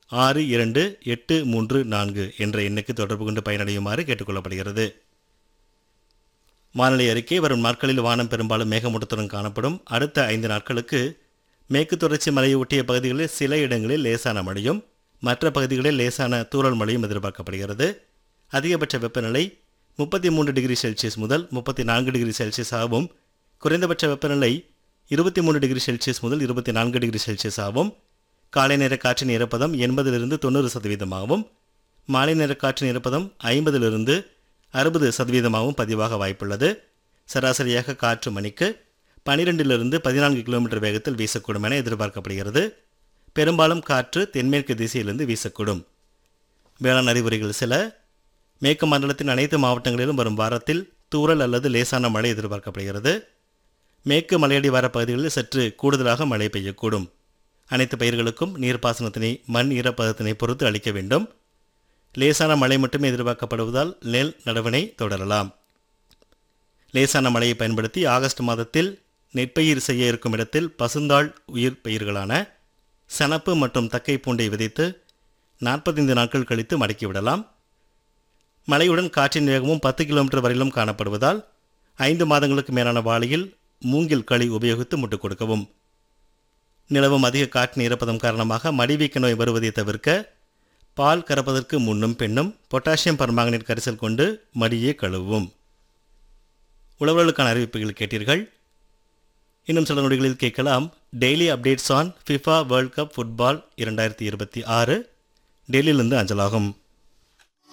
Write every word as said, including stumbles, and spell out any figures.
ஆறு இரண்டு எட்டு மூன்று நான்கு என்ற எண்ணுக்கு தொடர்பு கொண்டு பயனடையுமாறு கேட்டுக்கொள்ளப்படுகிறது. வானிலை அறிக்கை. வரும் நாட்களில் வானம் பெரும்பாலும் மேகமூட்டத்துடன் காணப்படும். அடுத்த ஐந்து நாட்களுக்கு மேற்கு தொடர்ச்சி மலையை ஒட்டிய பகுதிகளில் சில இடங்களில் லேசான மழையும் மற்ற பகுதிகளில் லேசான தூறல் மழையும் எதிர்பார்க்கப்படுகிறது. அதிகபட்ச வெப்பநிலை முப்பத்தி மூன்று டிகிரி செல்சியஸ் முதல் முப்பத்தி நான்கு டிகிரி செல்சியஸ் ஆகவும், குறைந்தபட்ச வெப்பநிலை இருபத்தி மூன்று டிகிரி செல்சியஸ் முதல் இருபத்தி நான்கு டிகிரி செல்சியஸ் ஆகவும், காலை நேர காற்றின் ஈரப்பதம் எண்பதிலிருந்து தொண்ணூறு சதவீதமாகவும், மாலை நேர காற்றின் ஈரப்பதம் ஐம்பதிலிருந்து அறுபது சதவீதமாகவும் பதிவாக வாய்ப்புள்ளது. சராசரியாக காற்று மணிக்கு பனிரெண்டிலிருந்து பதினான்கு கிலோமீட்டர் வேகத்தில் வீசக்கூடும் என எதிர்பார்க்கப்படுகிறது. பெரும்பாலும் காற்று தென்மேற்கு திசையிலிருந்து வீசக்கூடும். வேளாண் அறிவுரைகள் சில. மேற்கு மண்டலத்தின் அனைத்து மாவட்டங்களிலும் வரும் வாரத்தில் தூறல் அல்லது லேசான மழை எதிர்பார்க்கப்படுகிறது. மேற்கு மலையடிவார பகுதிகளில் சற்று கூடுதலாக மழை பெய்யக்கூடும். அனைத்து பயிர்களுக்கும் நீர்ப்பாசனத்தினை மண் ஈரப்பதத்தினை பொறுத்து அளிக்க வேண்டும். லேசான மழை மட்டுமே எதிர்பார்க்கப்படுவதால் நெல் நடவினை தொடரலாம். லேசான மழையை பயன்படுத்தி ஆகஸ்ட் மாதத்தில் நெற்பயிர் செய்ய இருக்கும் இடத்தில் பசுந்தாள் உயிர் பயிர்களான சணப்பு மற்றும் தக்கை பூண்டை விதைத்து நாற்பத்தைந்து நாட்கள் கழித்து மடக்கிவிடலாம். மழையுடன் காற்றின் வேகமும் பத்து கிலோமீட்டர் வரையிலும் காணப்படுவதால் ஐந்து மாதங்களுக்கு மேலான வாளியில் மூங்கில் களி உபயோகித்து முட்டுக் கொடுக்கவும். நிலவும் அதிக காற்றின் ஈரப்பதம் காரணமாக மடிவீக்க நோய் வருவதை தவிர்க்க பால் கறப்பதற்கு முன்னும் பின்னும் பொட்டாசியம் பர்மாங்கனேட் கரைசல் கொண்டு மடியை கழுவும். உழவர்களுக்கான அறிவிப்புகள் கேட்டீர்கள். இன்னும் சில நொடிகளில் கேட்கலாம் daily updates on FIFA world cup football இரண்டாயிரத்தி இருபத்தி ஆறு டெல்லியிலிருந்து அஞ்சலாகும்.